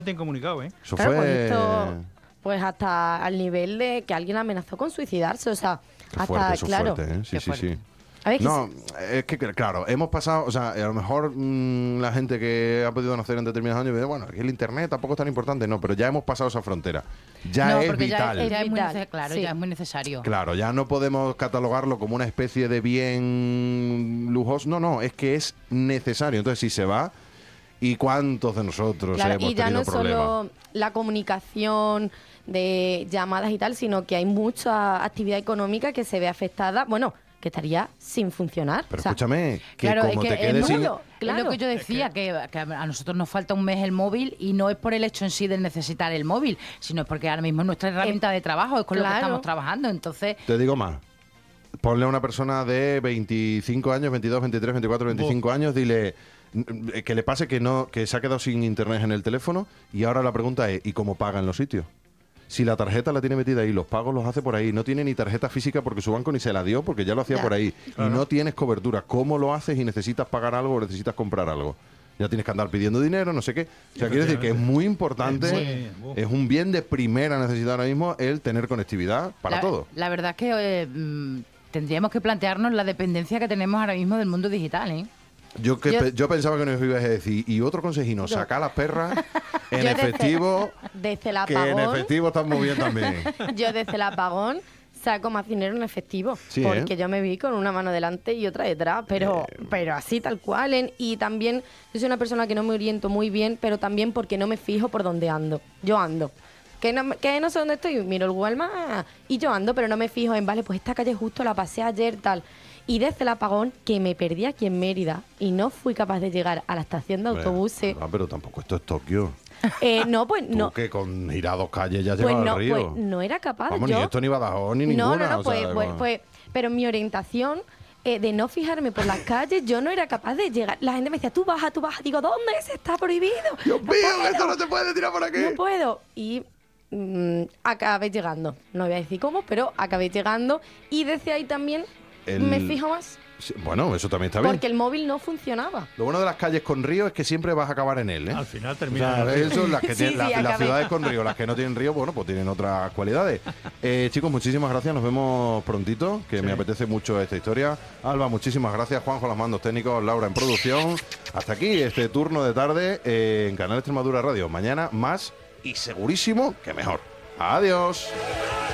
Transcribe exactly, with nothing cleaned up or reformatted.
incomunicado, ¿eh? Eso Claro, fue... pues esto, pues hasta al nivel de que alguien amenazó con suicidarse, o sea, Qué hasta, fuerte, eso es claro. fuerte, ¿eh? Sí, Qué sí, fuerte. sí. A ver, que No, sí- es que claro, hemos pasado, o sea, a lo mejor mmm, la gente que ha podido nacer en determinados años dice, bueno, que el internet tampoco es tan importante, no, pero ya hemos pasado esa frontera. Ya no, es porque vital. Ya, ya es muy vital, nece- claro, sí. ya es muy necesario. Claro, ya no podemos catalogarlo como una especie de bien lujoso. No, no, es que es necesario. Entonces, si se va, ¿y cuántos de nosotros Claro, hemos y ya tenido no es problemas? solo la comunicación de llamadas y tal, sino que hay mucha actividad económica que se ve afectada, bueno, que estaría sin funcionar. Pero O sea, escúchame, que Claro, como es que te es quedes sin... nulo. Es Claro. lo que yo decía, que, que a nosotros nos falta un mes el móvil y no es por el hecho en sí de necesitar el móvil, sino es porque ahora mismo es nuestra herramienta de trabajo, es con lo que claro. estamos trabajando. Entonces, Te digo más. Ponle a una persona de veinticinco años, veintidós, veintitrés, veinticuatro, veinticinco años, dile mm, que le pase que no que se ha quedado sin internet en el teléfono y ahora la pregunta es, ¿y cómo paga en los sitios? Si la tarjeta la tiene metida ahí, los pagos los hace por ahí, no tiene ni tarjeta física porque su banco ni se la dio porque ya lo hacía Ya. por ahí Claro. y no tienes cobertura, ¿cómo lo haces y necesitas pagar algo o necesitas comprar algo? Ya tienes que andar pidiendo dinero, no sé qué. O sea, quiere decir que es muy importante, Es muy- es un bien de primera necesidad ahora mismo el tener conectividad para la, todo. la verdad es que eh, mm, tendríamos que plantearnos la dependencia que tenemos ahora mismo del mundo digital, ¿eh? Yo, que Yo- pe- yo pensaba que nos ibas a decir, y otro consejino, saca a las perras en Yo desde- efectivo, desde el que en apagón, efectivo están muy bien también. yo desde el apagón saco más dinero en efectivo, Sí, porque ¿eh? yo me vi con una mano delante y otra detrás, pero, pero así tal cual. en- y también yo soy una persona que no me oriento muy bien, pero también porque no me fijo por dónde ando. Yo ando. Que no, me- que no sé dónde estoy, miro el Google Maps y yo ando, pero no me fijo en, vale, pues esta calle justo la pasé ayer, tal. Y desde el apagón, que me perdí aquí en Mérida y no fui capaz de llegar a la estación de autobuses. Ah, pero tampoco esto es Tokio. Eh, no, pues Tú no. que con girados calles ya Pues llevas no, al río. pues no era capaz. Vamos, yo, ni esto ni Badajoz ni no, ninguna. no, no, o sea, pues, pues, bueno. pues- pero mi orientación eh, de no fijarme por las calles, yo no era capaz de llegar. La gente me decía, tú baja, tú baja. Digo, ¿dónde? Se está prohibido. Dios No mío, puedo, esto no se puede tirar por aquí. no puedo. Y mm, acabé llegando. No voy a decir cómo, pero acabé llegando. Y desde ahí también El- me fijo más. Sí, bueno, eso también está bien. Porque el móvil no funcionaba. Lo bueno de las calles con río es que siempre vas a acabar en él, ¿eh? Al final O termina. sea, eso, las, que Sí, tienen- sí, las- las acabé. ciudades con río, las que no tienen río, bueno, pues tienen otras cualidades. Eh, chicos, muchísimas gracias, nos vemos prontito, que Sí. me apetece mucho esta historia. Alba, muchísimas gracias, Juanjo, los mandos técnicos, Laura en producción. Hasta aquí este turno de tarde eh, en Canal Extremadura Radio. Mañana más y segurísimo que mejor. Adiós.